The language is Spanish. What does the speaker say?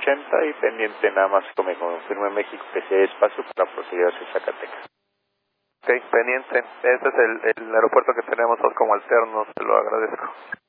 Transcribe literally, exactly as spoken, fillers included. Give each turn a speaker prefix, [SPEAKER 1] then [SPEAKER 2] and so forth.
[SPEAKER 1] ochenta y pendiente nada más que me confirme México que si hay espacio para proseguir hacia Zacatecas.
[SPEAKER 2] Ok, pendiente. Este es el, el aeropuerto que tenemos como alternos, te lo agradezco.